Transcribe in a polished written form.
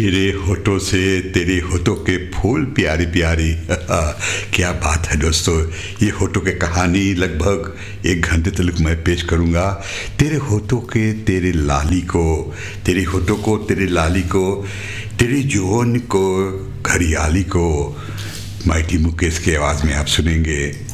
तेरे होठों से तेरे होठों के फूल प्यारी प्यारी क्या बात है दोस्तों। ये होठों की कहानी लगभग 1 घंटे तक मैं पेश करूँगा। तेरे होठों के तेरे लाली को, तेरे होठों को तेरे लाली को, तेरे जौन को घरियाली को, माइटी मुकेश की आवाज़ में आप सुनेंगे।